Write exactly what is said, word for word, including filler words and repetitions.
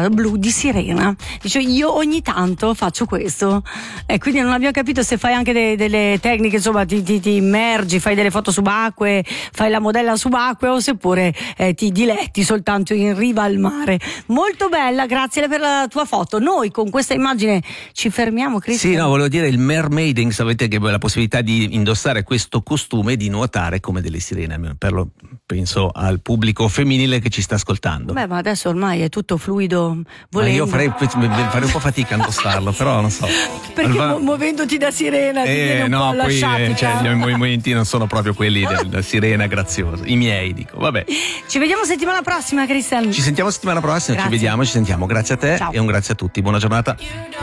maschera blu di sirena. Dice, io ogni tanto faccio questo, e quindi non abbiamo capito se fai anche de- delle tecniche, insomma ti, ti, ti immergi, fai delle foto subacquee, fai la modella subacquea, o seppure eh, ti diletti soltanto in riva al mare. Molto bella, grazie per la tua foto. Noi con questa immagine ci fermiamo, Cristian. Sì, no, volevo dire il mermaiding, sapete che la possibilità di indossare questo costume e di nuotare come delle sirene, per lo, penso al pubblico femminile che ci sta ascoltando. Beh, ma adesso ormai è tutto fluido, volendo. Ma io farei, farei un po' fatica a indossarlo, però non so. Perché Alba... mu- muovendoti da sirena ti eh, viene un no, po' la poi sciatica. cioè, i miei movimenti non sono proprio quelli della sirena graziosa, i miei, dico, vabbè. Ci vediamo settimana prossima, Cristian. Ci sentiamo settimana prossima, Grazie. ci vediamo, ci sentiamo. Grazie a te. Ciao. E un grazie a tutti. Buona giornata.